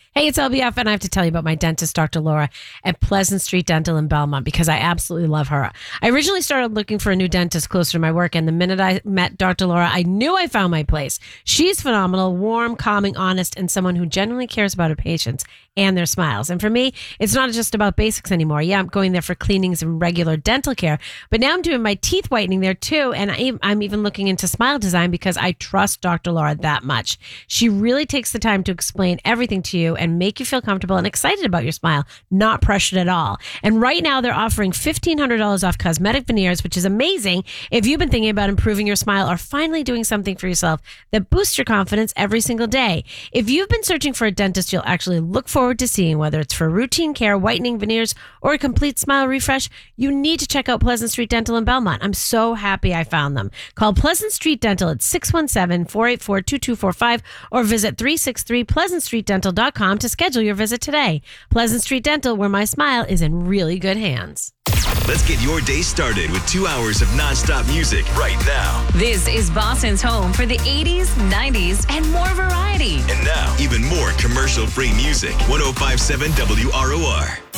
Hey, it's LBF, and I have to tell you about my dentist, Dr. Laura, at Pleasant Street Dental in Belmont, because I absolutely love her. I originally started looking for a new dentist closer to my work, and the minute I met Dr. Laura, I knew I found my place. She's phenomenal, warm, calming, honest, and someone who genuinely cares about her patients and their smiles. And for me, it's not just about basics anymore. Yeah, I'm going there for cleanings and regular dental care, but now I'm doing my teeth whitening there too, and I'm even looking into smile design because I trust Dr. Laura that much. She really takes the time to explain everything to you and make you feel comfortable and excited about your smile, not pressured at all. And right now they're offering $1,500 off cosmetic veneers, which is amazing if you've been thinking about improving your smile or finally doing something for yourself that boosts your confidence every single day. If you've been searching for a dentist you'll actually look forward to seeing, whether it's for routine care, whitening, veneers, or a complete smile refresh, you need to check out Pleasant Street Dental in Belmont. I'm so happy I found them. Call Pleasant Street Dental at 617-484-2245 or visit 363pleasantstreetdental.com to schedule your visit today. Pleasant Street Dental, where my smile is in really good hands. Let's get your day started with 2 hours of nonstop music right now. This is Boston's home for the 80s, 90s, and more variety. And now, even more commercial-free music. 105.7 WROR.